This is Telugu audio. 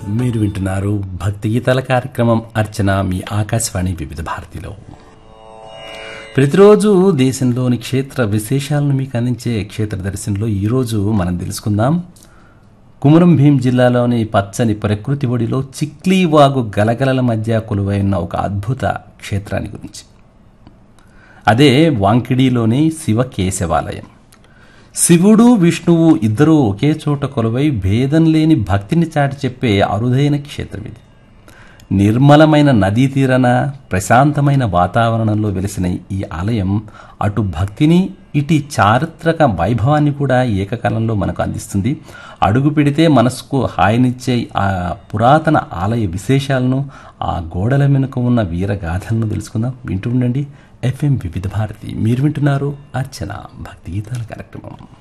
మీరు వింటున్నారు భక్తి గీతాల కార్యక్రమం అర్చన మీ ఆకాశవాణి వివిధ భారతిలో. ప్రతిరోజు దేశంలోని క్షేత్ర విశేషాలను మీకు అందించే క్షేత్ర దర్శనంలో ఈరోజు మనం తెలుసుకుందాం కుమరం భీం జిల్లాలోని పచ్చని ప్రకృతి ఒడిలో చిక్లీ వాగు గలగలల మధ్య కొలువై ఉన్న ఒక అద్భుత క్షేత్రాన్ని గురించి. అదే వాంకిడిలోని శివకేశవాలయం. శివుడు విష్ణువు ఇద్దరూ ఒకే చోట కొలువై భేదం లేని భక్తిని చాటి చెప్పే అరుదైన క్షేత్రం ఇది. నిర్మలమైన నదీ తీరన ప్రశాంతమైన వాతావరణంలో వెలిసిన ఈ ఆలయం అటు భక్తిని ఇటు చారిత్రక వైభవాన్ని కూడా ఏకకాలంలో మనకు అందిస్తుంది. అడుగు పెడితే మనసుకు హాయినిచ్చే ఆ పురాతన ఆలయ విశేషాలను, ఆ గోడల వెనుక ఉన్న వీరగాథలను తెలుసుకుందాం. వింటూ ఉండండి FM వివిధ భారతి. మీరు వింటున్నారు అర్చన భక్తి గీతాల కార్యక్రమం.